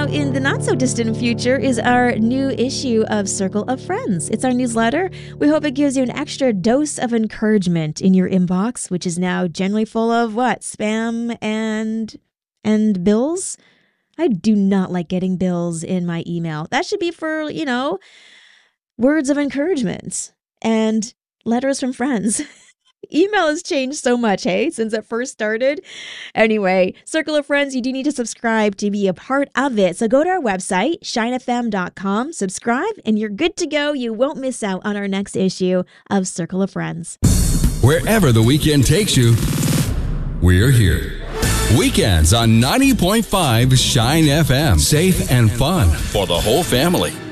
out in the not-so-distant future is our new issue of Circle of Friends. It's our newsletter. We hope it gives you an extra dose of encouragement in your inbox, which is now generally full of, what, spam and bills? I do not like getting bills in my email. That should be for, words of encouragement and letters from friends. Email has changed so much, hey, since it first started. Anyway, Circle of Friends, you do need to subscribe to be a part of it. So go to our website, shinefm.com, subscribe, and you're good to go. You won't miss out on our next issue of Circle of Friends. Wherever the weekend takes you, we're here. Weekends on 90.5 Shine FM. Safe and fun for the whole family.